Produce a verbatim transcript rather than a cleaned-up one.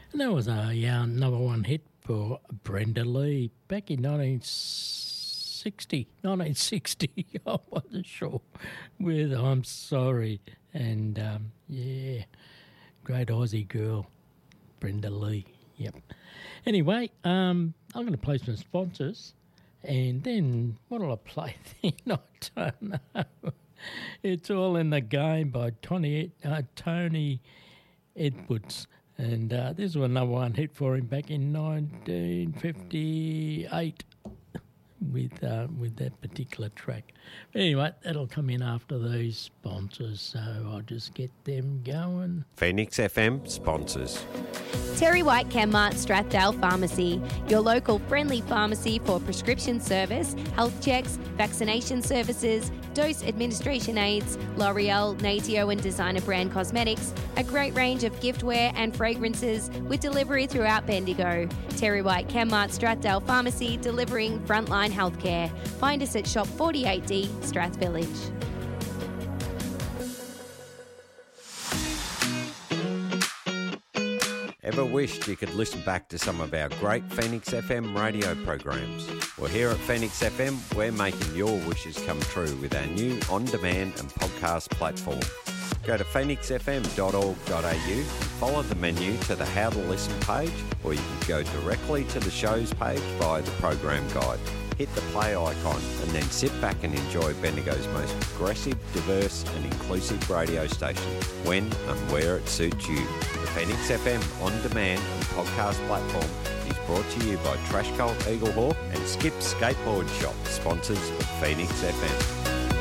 And that was a uh, number one hit for Brenda Lee back in nineteen sixty. nineteen sixty, I wasn't sure with I'm Sorry. And, um, yeah, great Aussie girl, Brenda Lee. Yep. Anyway, um, I'm going to play some sponsors. And then what'll I play then? I don't know. It's All in the Game by Tony, uh, Tony Edwards. And uh, this was a number one hit for him back in nineteen fifty-eight with uh, with that particular track. But anyway, that'll come in after these sponsors, so I'll just get them going. Phoenix F M sponsors. Terry White Chemmart Strathdale Pharmacy, your local friendly pharmacy for prescription service, health checks, vaccination services, dose administration aids, L'Oreal, Natio and designer brand cosmetics, a great range of giftware and fragrances with delivery throughout Bendigo. Terry White Chemmart Strathdale Pharmacy, delivering frontline healthcare. Find us at Shop forty-eight D, Strath Village. Ever wished you could listen back to some of our great Phoenix F M radio programs? Well, here at Phoenix F M, we're making your wishes come true with our new on-demand and podcast platform. Go to phoenix f m dot org dot a u and follow the menu to the How to Listen page, or you can go directly to the shows page via the program guide. Hit the play icon and then sit back and enjoy Bendigo's most progressive, diverse and inclusive radio station when and where it suits you. The Phoenix F M on-demand and podcast platform is brought to you by Trash Cult Eaglehawk and Skip Skateboard Shop, sponsors of Phoenix F M.